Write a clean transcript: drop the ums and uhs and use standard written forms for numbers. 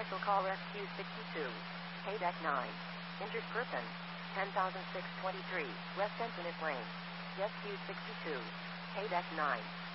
Cancel call SQ62. Pay deck 9. Injured person. 10,623. West Infinite Lane. SQ62. Pay deck 9.